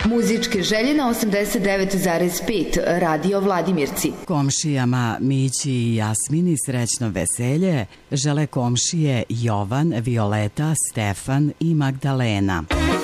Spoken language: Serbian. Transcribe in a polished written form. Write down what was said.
Muzičke želje na 89,5 Radio Vladimirci. Komšijama Mići i Jasmini srećno veselje žele komšije Jovan, Violeta, Stefan i Magdalena.